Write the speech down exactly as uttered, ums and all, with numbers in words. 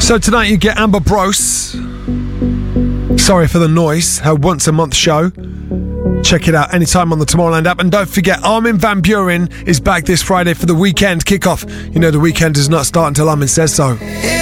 So tonight you get Amber Brose. Sorry for the noise. Her once a month show. Check it out anytime on the Tomorrowland app. And don't forget, Armin van Buuren is back this Friday for the weekend kickoff. You know the weekend does not start until Armin says so.